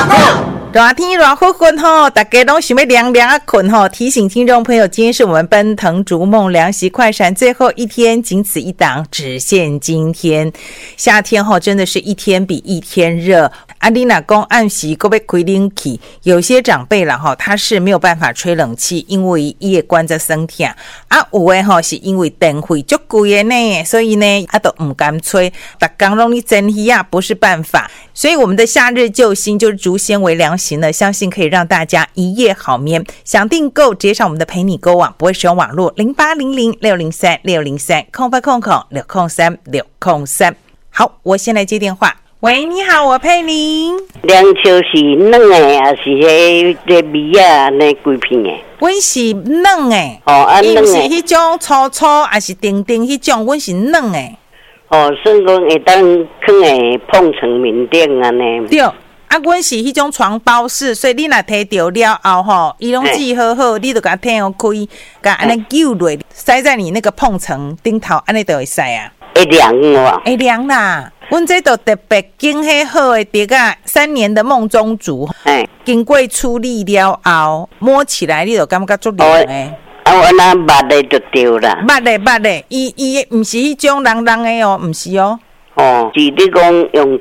热天热乎乎吼，大家都想要凉凉啊困吼。提醒听众朋友，今天是我们奔腾逐梦凉席快闪最后一天，仅此一档，只限今天。夏天吼，真的是一天比一天热。啊，你若讲暗时还要开冷气，有些长辈啦吼，他是没有办法吹冷气，因为伊会关在身体啊。有的吼是因为电费足贵的呢，所以呢，都唔敢吹。逐天拢你蒸鱼啊，不是办法。所以我们的夏日救星就是竹纤维凉席呢，相信可以让大家一夜好眠。想订购直接上我们的陪你购网，不会使用网络0800-603-603-603-603。好，我先来接电话。喂，你好，我佩玲。 凉球是软的，还是迄米啊？那规片的？ 阮是软的。 哦，软的。伊不是迄种粗粗，还是丁丁迄种，阮是软的。 哦，算讲会当放诶碰床面顶安尼。 对。阮是迄种床包式，所以你若摕到了后吼，伊拢自己好好，你就甲摕开，甲安尼揪落，塞在你那个碰床顶头，安尼就会使啊。 会凉哦。 会凉啦。阮这都特别经迄好的竹啊，3年的梦中竹，经过处理了后，摸起来你就感觉足凉的。 我那捌的就对啦。 捌的，伊毋是迄种人的哦，毋是哦。 哦，是你讲用